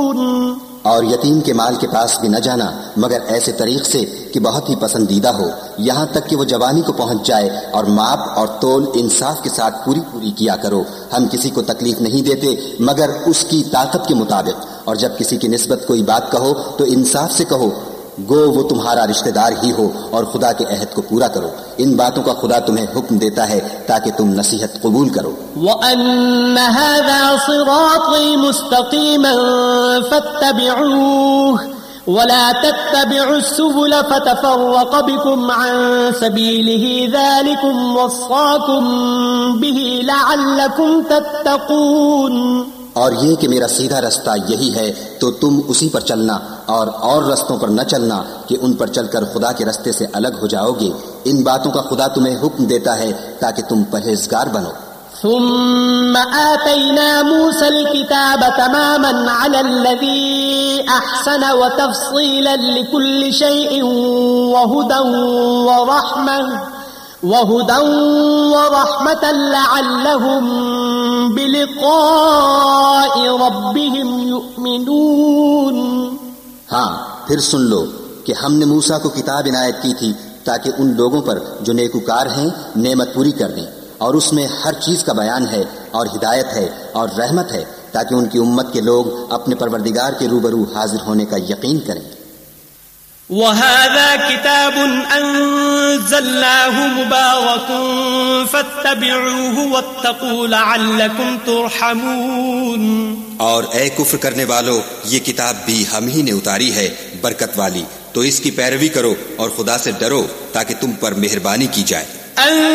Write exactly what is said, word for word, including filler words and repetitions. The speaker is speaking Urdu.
اور یتیم کے مال کے پاس بھی نہ جانا مگر ایسے طریق سے کہ بہت ہی پسندیدہ ہو، یہاں تک کہ وہ جوانی کو پہنچ جائے، اور ماپ اور تول انصاف کے ساتھ پوری پوری کیا کرو۔ ہم کسی کو تکلیف نہیں دیتے مگر اس کی طاقت کے مطابق، اور جب کسی کی نسبت کوئی بات کہو تو انصاف سے کہو، گو وہ تمہارا رشتہ دار ہی ہو، اور خدا کے عہد کو پورا کرو۔ ان باتوں کا خدا تمہیں حکم دیتا ہے تاکہ تم نصیحت قبول کرو۔ وَأَنَّ هَذَا صِرَاطِي مُسْتَقِيمًا فَاتَّبِعُوهُ وَلَا تَتَّبِعُوا السُّبُلَ فَتَفَرَّقَ بِكُمْ عَن سَبِيلِهِ ذَلِكُمْ وَصَّاكُمْ بِهِ لَعَلَّكُمْ تَتَّقُونَ۔ اور یہ کہ میرا سیدھا رستہ یہی ہے تو تم اسی پر چلنا، اور اور رستوں پر نہ چلنا کہ ان پر چل کر خدا کے رستے سے الگ ہو جاؤ گے۔ ان باتوں کا خدا تمہیں حکم دیتا ہے تاکہ تم پرہیزگار بنو۔ ثم آتينا موسى الكتاب تماما على الذي أحسن وتفصيلا لكل شيء وهدى ورحمة وهدى ورحمة لعلهم بلقاء ربهم يؤمنون۔ ہاں پھر سن لو کہ ہم نے موسیٰ کو کتاب عنایت کی تھی تاکہ ان لوگوں پر جو نیکوکار ہیں نعمت پوری کر دیں، اور اس میں ہر چیز کا بیان ہے اور ہدایت ہے اور رحمت ہے تاکہ ان کی امت کے لوگ اپنے پروردگار کے روبرو حاضر ہونے کا یقین کریں۔ وَهَذَا كِتَابٌ أَنزَلْنَاهُ مُبَارَكٌ فَاتَّبِعُوهُ وَاتَّقُوا لَعَلَّكُمْ تُرْحَمُونَ۔ اور اے کفر کرنے والو، یہ کتاب بھی ہم ہی نے اتاری ہے برکت والی، تو اس کی پیروی کرو اور خدا سے ڈرو تاکہ تم پر مہربانی کی جائے۔